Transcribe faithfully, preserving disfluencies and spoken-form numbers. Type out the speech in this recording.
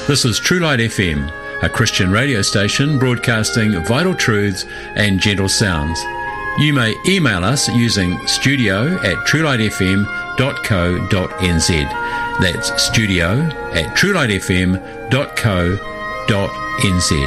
This is True Light F M, a Christian radio station broadcasting vital truths and gentle sounds. You may email us using studio at truelightfm dot co dot n z. That's studio at truelightfm dot co dot n z.